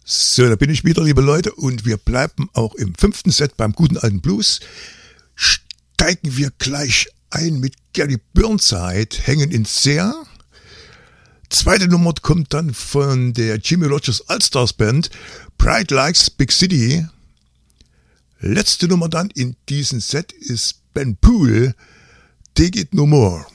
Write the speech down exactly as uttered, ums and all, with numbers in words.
So, da bin ich wieder, liebe Leute, und wir bleiben auch im fünften Set beim guten alten Blues. Steigen wir gleich ein mit Gary Burnside, Hängen in Sehr. Zweite Nummer kommt dann von der Jimmie Rodgers All-Stars Band, Pride Likes Big City. Letzte Nummer dann in diesem Set ist Ben Poole, Dig It No More.